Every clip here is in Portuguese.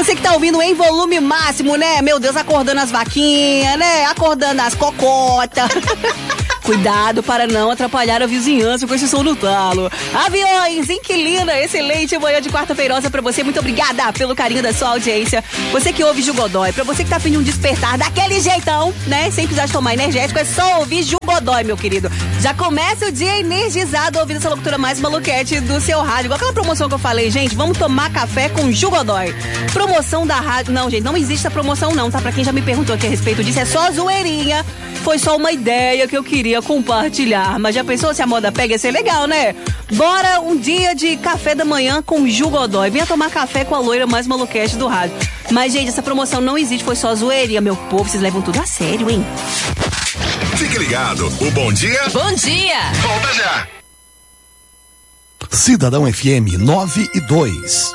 Você que tá ouvindo em volume máximo, né? Meu Deus, acordando as vaquinhas, né? Acordando as cocotas. Cuidado para não atrapalhar a vizinhança com esse som no talo. Aviões, inquilina, excelente manhã de quarta-feirosa pra você. Muito obrigada pelo carinho da sua audiência. Você que ouve Jugodói, pra você que tá afim de um despertar daquele jeitão, né? Sem precisar de tomar energético, é só ouvir Jugodói, meu querido. Já começa o dia energizado ouvindo essa locutora mais maluquete do seu rádio. Igual aquela promoção que eu falei, gente, vamos tomar café com Jugodói. Promoção da rádio. Não, gente, não existe essa promoção não, tá? Pra quem já me perguntou aqui a respeito disso, é só zoeirinha. Foi só uma ideia que eu queria compartilhar. Mas já pensou se a moda pega? Ia ser legal, né? Bora um dia de café da manhã com Jugodói. Venha tomar café com a loira mais maluquete do rádio. Mas, gente, essa promoção não existe. Foi só zoeirinha, meu povo. Vocês levam tudo a sério, hein? Fique ligado. O Bom Dia... Bom dia! Volta já! Cidadão FM 9:02.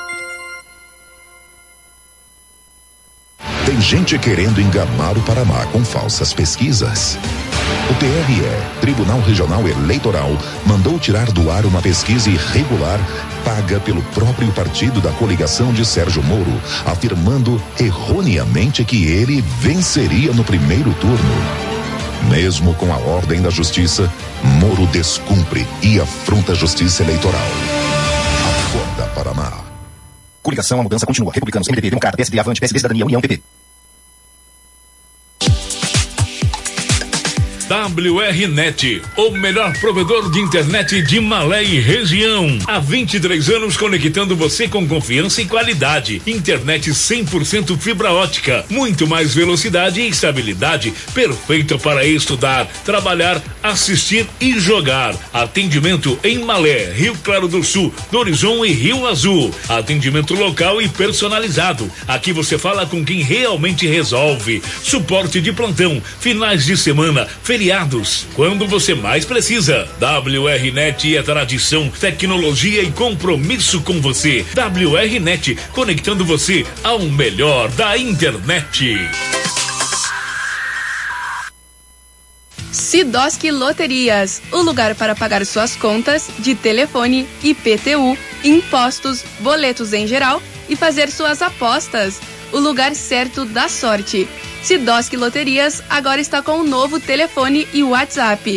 Tem gente querendo enganar o Paraná com falsas pesquisas. O TRE, Tribunal Regional Eleitoral, mandou tirar do ar uma pesquisa irregular paga pelo próprio partido da coligação de Sérgio Moro, afirmando erroneamente que ele venceria no primeiro turno. Mesmo com a ordem da justiça, Moro descumpre e afronta a justiça eleitoral. Acorda, Paraná. Coligação, a mudança continua. Republicanos, MDB, Democrata, PSD, Avante, PSD, Cidadania, União, PP. WRNet, o melhor provedor de internet de Malé e região. Há 23 anos conectando você com confiança e qualidade. Internet 100% fibra ótica, muito mais velocidade e estabilidade, perfeita para estudar, trabalhar, assistir e jogar. Atendimento em Malé, Rio Claro do Sul, Horizon e Rio Azul. Atendimento local e personalizado. Aqui você fala com quem realmente resolve. Suporte de plantão, finais de semana, feriados, quando você mais precisa. WRNet é tradição, tecnologia e compromisso com você. WRNet, conectando você ao melhor da internet. Sidoski Loterias, o lugar para pagar suas contas de telefone, IPTU, impostos, boletos em geral e fazer suas apostas. O lugar certo da sorte. Sidoski Loterias agora está com um novo telefone e WhatsApp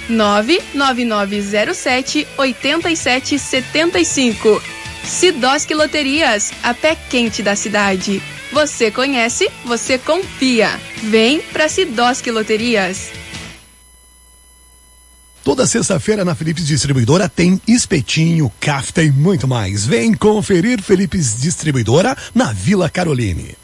99907-8775. Sidoski Loterias, a pé quente da cidade. Você conhece, você confia. Vem pra Sidoski Loterias. Toda sexta-feira na Philips Distribuidora tem espetinho, kafta e muito mais. Vem conferir Philips Distribuidora na Vila Caroline.